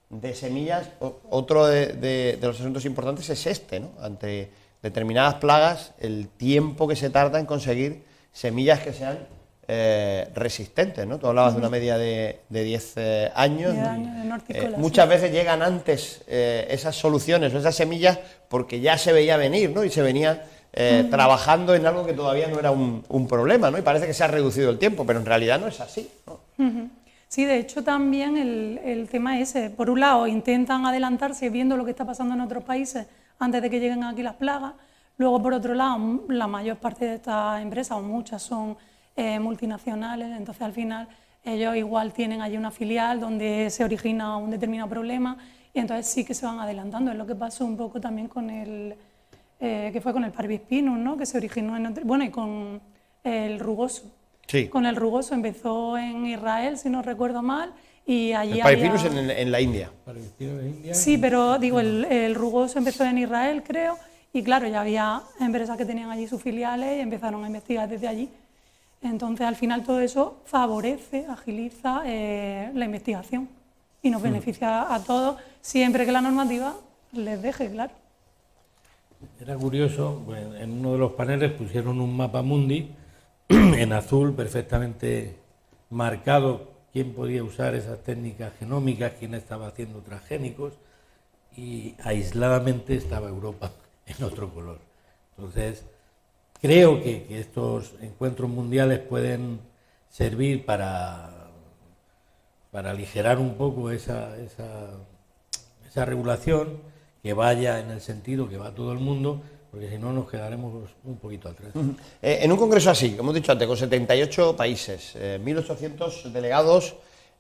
de semillas, otro de los asuntos importantes es este, ¿no? Ante determinadas plagas, el tiempo que se tarda en conseguir semillas que sean resistentes, ¿no? Tú hablabas de una media de 10 años. 10 años en hortícola, muchas veces llegan antes esas soluciones o esas semillas porque ya se veía venir, ¿no? Y se venía trabajando en algo que todavía no era un problema, ¿no? Y parece que se ha reducido el tiempo, pero en realidad no es así, ¿no? Sí, de hecho también el tema ese, por un lado intentan adelantarse viendo lo que está pasando en otros países antes de que lleguen aquí las plagas, luego por otro lado la mayor parte de estas empresas o muchas son multinacionales, entonces al final ellos igual tienen allí una filial donde se origina un determinado problema y entonces sí que se van adelantando, es lo que pasó un poco también con que fue con el Parvis Pinus, ¿no? Que se originó y con el rugoso. Sí. Con el rugoso empezó en Israel, si no recuerdo mal, y allí el Parvis Pinus en la India. Sí, pero digo, el rugoso empezó en Israel, creo, y claro, ya había empresas que tenían allí sus filiales y empezaron a investigar desde allí. Entonces, al final todo eso favorece, agiliza la investigación y nos beneficia a todos, siempre que la normativa les deje, claro. Era curioso, bueno, en uno de los paneles pusieron un mapa mundi en azul perfectamente marcado quién podía usar esas técnicas genómicas, quién estaba haciendo transgénicos, y aisladamente estaba Europa en otro color. Entonces, creo que estos encuentros mundiales pueden servir para aligerar un poco esa regulación, que vaya en el sentido que va todo el mundo, porque si no nos quedaremos un poquito atrás. En un congreso así, como hemos dicho antes, con 78 países, 1.800 delegados,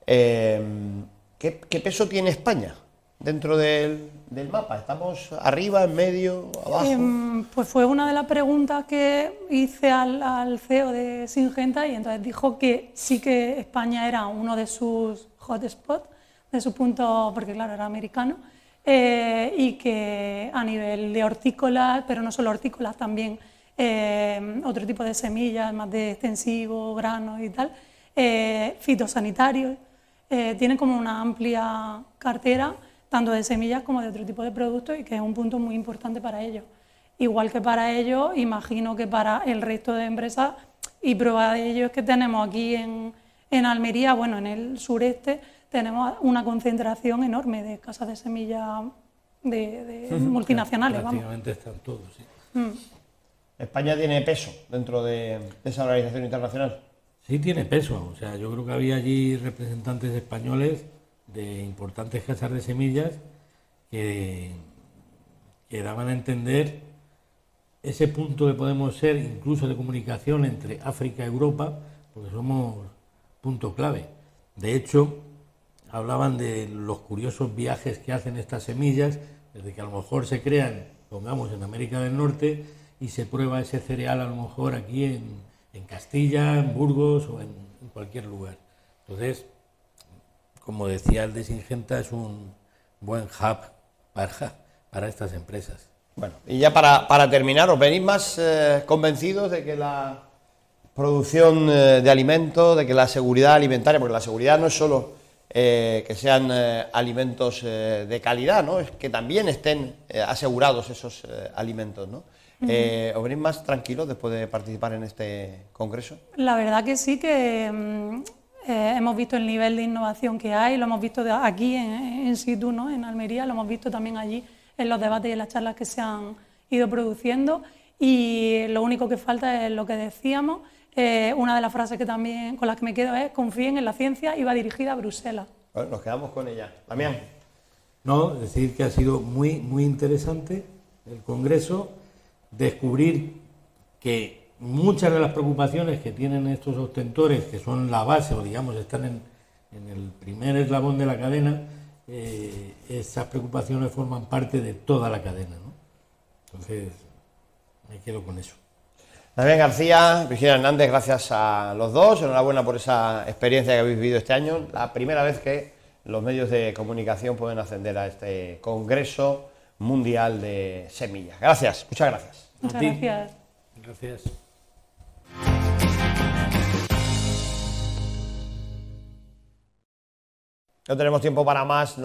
¿qué peso tiene España dentro del mapa? ¿Estamos arriba, en medio, abajo? Pues fue una de las preguntas que hice al CEO de Syngenta y entonces dijo que sí que España era uno de sus hotspots, de sus puntos, porque claro, era americano, y que a nivel de hortícolas, pero no solo hortícolas, también otro tipo de semillas, más de extensivos, granos y tal, fitosanitarios, tienen como una amplia cartera, tanto de semillas como de otro tipo de productos, y que es un punto muy importante para ellos. Igual que para ellos, imagino que para el resto de empresas, y prueba de ello es que tenemos aquí en Almería, bueno, en el sureste, tenemos una concentración enorme de casas de semillas de multinacionales. Prácticamente están todos, sí. ¿España tiene peso dentro de esa organización internacional? Sí tiene peso, o sea, yo creo que había allí representantes españoles de importantes casas de semillas que daban a entender ese punto que podemos ser incluso de comunicación entre África y Europa, porque somos punto clave. De hecho, hablaban de los curiosos viajes que hacen estas semillas, desde que a lo mejor se crean, pongamos, en América del Norte, y se prueba ese cereal a lo mejor aquí en Castilla, en Burgos o en cualquier lugar. Entonces, como decía el de Syngenta, es un buen hub para estas empresas. Bueno, y ya para terminar, ¿os venís más convencidos de que la producción de alimentos, de que la seguridad alimentaria, porque la seguridad no es solo que sean alimentos de calidad, ¿no? Es que también estén asegurados esos alimentos, ¿no? ¿Os venís más tranquilos después de participar en este congreso? La verdad que sí, que hemos visto el nivel de innovación que hay, lo hemos visto aquí en situ, ¿no? En Almería, lo hemos visto también allí en los debates y en las charlas que se han ido produciendo, y lo único que falta es lo que decíamos. Una de las frases que también con las que me quedo es: confíen en la ciencia, y va dirigida a Bruselas. Bueno, nos quedamos con ella. Damián. No, decir que ha sido muy, muy interesante el congreso, descubrir que muchas de las preocupaciones que tienen estos ostentores, que son la base o digamos están en el primer eslabón de la cadena, esas preocupaciones forman parte de toda la cadena, ¿no? Entonces, me quedo con eso. Damián García, Virginia Hernández, gracias a los dos, enhorabuena por esa experiencia que habéis vivido este año, la primera vez que los medios de comunicación pueden ascender a este Congreso Mundial de Semillas. Gracias, muchas gracias. Muchas gracias. Gracias. No tenemos tiempo para más.